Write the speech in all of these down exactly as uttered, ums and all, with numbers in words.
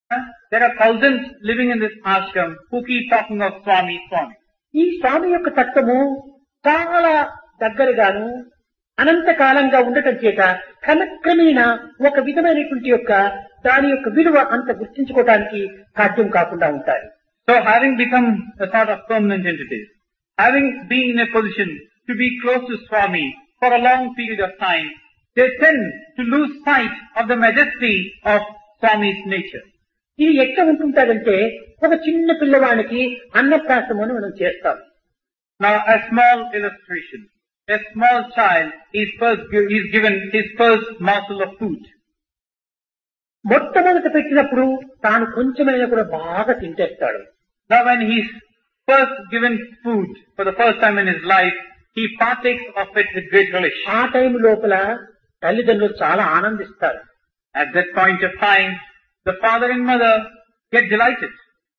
There are thousands living in this ashram who keep talking of Swami, Swami. ఈ స్వామి యొక్క తత్వము చాలా దగ్గరగాను అనంతకాలంగా ఉండటం చేత క్రమక్రమేణా ఒక విధమైనటువంటి యొక్క దాని యొక్క విలువ అంత గుర్తించుకోవడానికి సాధ్యం కాకుండా ఉంటాయి. So having become a sort of permanent entity, having been in a position to be close to Swami for a long period of time, they tend to lose sight of the majesty of Swami's nature. ఇది ఎట్లా ఉంటుంటాదంటే ఒక చిన్న పిల్లవానికి అన్నప్రాసము అని మనం చేస్తాం. Now a small illustration. A small child is first is given his first morsel of food. మొట్టమొదట పెట్టినప్పుడు తాను కొంచెమైనా కూడా బాగా తింటేస్తాడు. Now when he's first given food for the first time in his life, he partakes of it with great relish. ఆ time లోపల తల్లిదండ్రులు చాలా ఆనందిస్తారు. At that point of time, the father and mother get delighted.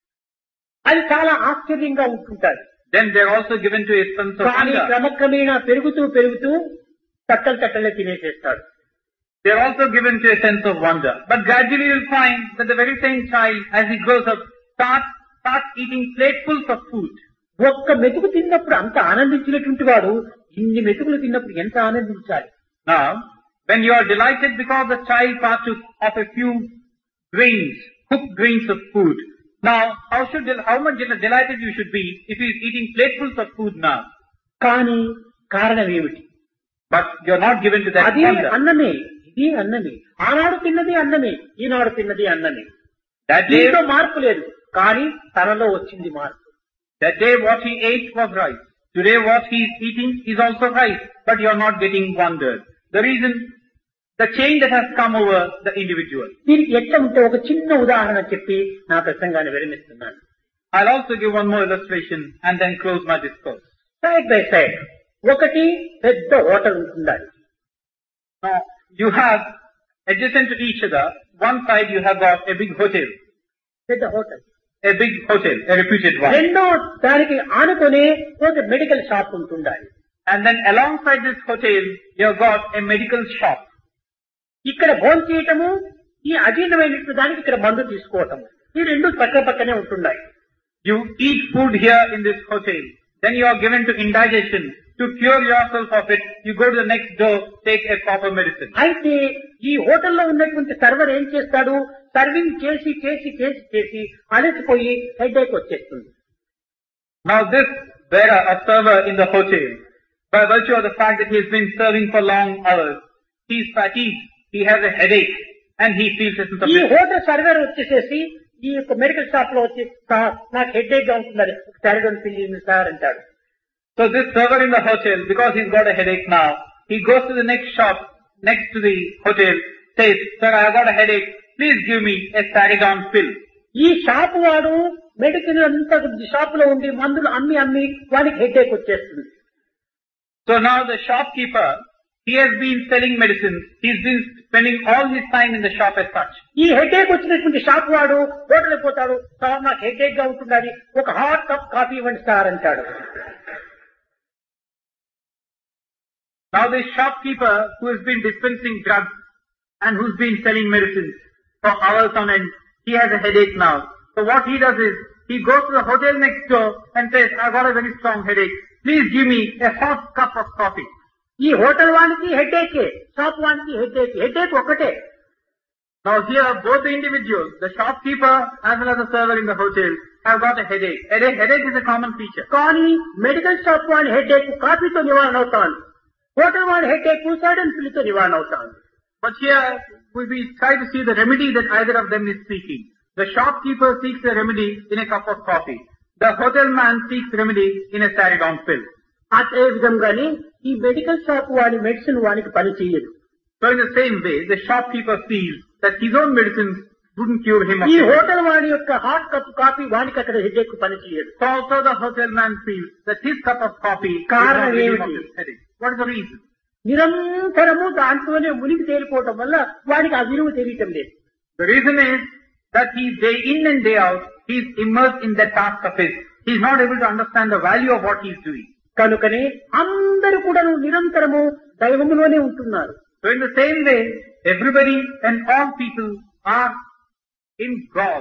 అది చాలా ఆశ్చర్యంగా ఉంటుంటారు. Then they're also given to a sense of కానీ wonder. క్రమక్రమేణా పెరుగుతూ పెరుగుతూ తట్టలు తట్టలే తినేసేస్తాడు. They're also given to a sense of wonder. But gradually you'll find that the very same child, as he grows up, starts, starts eating platefuls of food. ఒక్క మెతుకు తిన్నప్పుడు అంత ఆనందించినటువంటి వాడు ఇన్ని మెతుకులు తిన్నప్పుడు ఎంత ఆనందించాలి. Now, when you are delighted because the child partook of a few grains, cooked grains of food, now how should how much delighted you should be if he is eating platefuls of food now? కానీ కారణం ఏమిటి? But you're not given to that అది wonder. అన్నమే, ఇది అన్నమే. ఆనాడు తిన్నది అన్నమే, ఈనాడు తిన్నది అన్నమే. That day, దీంట్లో మార్పు లేదు, కానీ తనలో వచ్చింది మార్పు. that day what he ate was rice. Today what he is eating is also rice, but you're not getting wondered. The reason, the change that has come over the individual. దీనికి ఎట్లా ఉంటే ఒక చిన్న ఉదాహరణ చెప్పి నా ప్రసంగాన్ని విరమిస్తున్నాను. I'll also give one more illustration and then close my discourse. Side by side ఒకటి పెద్ద హోటల్ ఉంటుండాలి. Now, you have adjacent to each other, one side you have got a big hotel. పెద్ద hotel. A big hotel, a reputed one. రెండో దానికి ఆనుకునే ఒక medical shop ఉంటుండాలి. And then alongside this hotel, you have got a medical shop. ఇక్కడ భోజనం చేయటము, ఈ అజీర్ణమైనటువంటి దానికి ఇక్కడ మందు తీసుకోవటము, ఈ రెండు పక్క పక్కనే ఉంటున్నాయి. You eat food here in this hotel. Then you are given to indigestion. To cure yourself of it, you go to the next door, take a proper medicine. అయితే ఈ హోటల్లో ఉన్నటువంటి సర్వర్ ఏం చేస్తాడు? సర్వింగ్ చేసి చేసి చేసి చేసి అలసిపోయి హెడేక్ వచ్చేస్తుంది. Now this bearer, a server in the hotel, by virtue of the fact that he has been serving for long hours, he is fatigued, he has a headache, and he feels a sense of ఈ distress. Hotel server వచ్చేసేసి ఈ యొక్క medical shop లో వచ్చి "sir, నాకు headache గా ఉంటున్నది, సరిగా పిల్లింది సార్" అంటాడు. So this server in the hotel, because he's got a headache now, he goes to the next shop next to the hotel, says, "Sir, I have got a headache. Please give me a Sarigon pill." ఈ shop వాడు medicine అంతా shop లో ఉండి మందులు అమ్మి అమ్మి వాడికి headache వచ్చేస్తుంది. So now the shopkeeper, he has been selling medicines. He's been spending all his time in the shop as such. ఈ హెడేక్ వచ్చినటువంటి షాప్ వాడు హోటల్ పోతాడు, "సార్, నాకు హెడేక్ గా ఉంటున్నది, ఒక హాట్ కప్ కాఫీ ఇవ్వండి సార్" అంటాడు. Now this shopkeeper who has been dispensing drugs and who's been selling medicines for hours on end, he has a headache now. So what he does is, he goes to the hotel next door and says, "I've got a very strong headache. Please give me a hot cup of coffee." ఈ hotel వానికి headache, shop వానికి headache, headache ఒకటే. Now here both the individuals, the shopkeeper as well as the server in the hotel, have got a headache. Headache, headache is a common feature. కానీ medical shop వాడి headache కాఫీతో నివారణ అవుతాను, hotel వాడి headache sudden పిల్లితో నివారణ అవుతాను. But here we, we try to see the remedy that either of them is seeking. The shopkeeper seeks a remedy in a cup of coffee. The hotel man seeks remedy in a Sarigon pill. అదే విధంగానే ఈ medical shop వాడి medicine వానికి పని చేయదు. So in the same way, the shopkeeper feels that his own medicines wouldn't cure him of ఈ headache. Hotel వాడి యొక్క హాట్ కప్ కాఫీ వానికి అక్కడ హెడేక్ పని చేయదు. So also the hotel man feels that his cup of coffee is not కారణం rid him of ఏమిటి? his headache. What is the reason? నిరంతరము దాంట్లోనే మునిగి తేలిపోవటం వల్ల వాడికి ఆ విలువ తెలియటం లేదు. The reason is that he day in and day out, he is immersed in that task of his. He is not able to understand the value of what he is doing. కనుకనే అందరూ కూడా నిరంతరము దైవములోనే ఉంటున్నారు. So in the same way, everybody and all people are in God.